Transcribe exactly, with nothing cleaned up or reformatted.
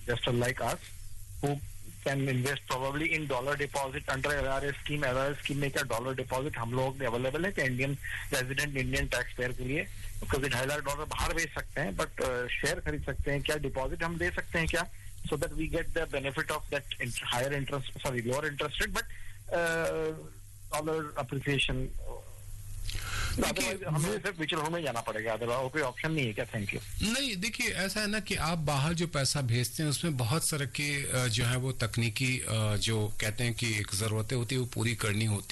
just like us, who can invest probably in dollar deposit under L R S scheme. L R S scheme में क्या dollar deposit हम लोग available है क्या Indian resident Indian taxpayer के लिए? क्योंकि ढाई लाख डॉलर बाहर भेज सकते हैं, but शेयर uh, खरीद सकते हैं क्या? डिपॉजिट हम दे सकते हैं क्या? So that we get the benefit of that int- higher interest, sorry, lower interest rate, but uh, dollar appreciation. देखिए हमें सिर्फ म्यूचुअल फंड में जाना पड़ेगा, अदरवाइज कोई ऑप्शन नहीं है क्या? Thank you. नहीं, देखिए ऐसा है ना कि आप बाहर जो पैसा भेजते हैं उसमें बहुत सारे के जो है वो तकनीकी जो कहते हैं कि एक जरूरतें होती है वो पूरी करनी होती है।